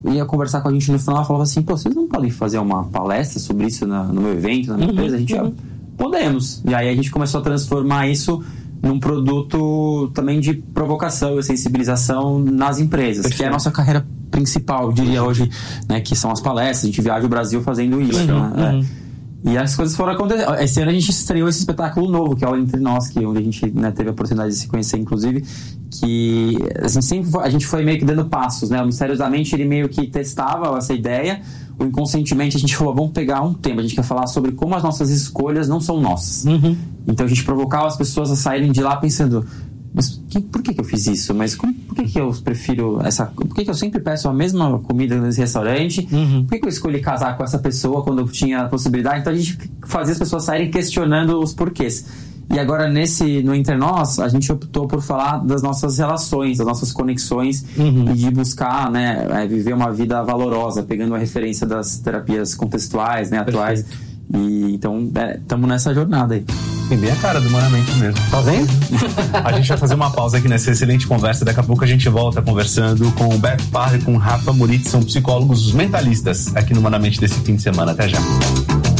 ia conversar com a gente no final, ela falava assim, pô, vocês não podem fazer uma palestra sobre isso no meu evento, na minha empresa? A gente podemos. E aí a gente começou a transformar isso num produto também de provocação e sensibilização nas empresas, que é a nossa carreira principal, eu diria hoje, né, que são as palestras. A gente viaja o Brasil fazendo isso, né? E as coisas foram acontecendo. Esse ano a gente estreou esse espetáculo novo, que é o Entre Nós, que onde a gente, né, teve a oportunidade de se conhecer, inclusive, que assim, sempre a gente foi meio que dando passos, né? O Misteriosamente, ele meio que testava essa ideia. O Inconscientemente, a gente falou, vamos pegar um tema, a gente quer falar sobre como as nossas escolhas não são nossas. Então a gente provocava as pessoas a saírem de lá pensando, mas por que eu fiz isso? Mas por que eu prefiro essa... Por que eu sempre peço a mesma comida nesse restaurante? Por que eu escolhi casar com essa pessoa quando eu tinha a possibilidade? Então a gente fazia as pessoas saírem questionando os porquês. E agora no Entre Nós, a gente optou por falar das nossas relações, das nossas conexões e de buscar, né, viver uma vida valorosa, pegando a referência das terapias contextuais, né, atuais. E então estamos nessa jornada aí. Tem bem a cara do Humanamente mesmo. Tá vendo? A gente vai fazer uma pausa aqui nessa excelente conversa. Daqui a pouco a gente volta conversando com o Beto Parra e com o Rafa Moritz, são psicólogos mentalistas aqui no Humanamente desse fim de semana. Até já.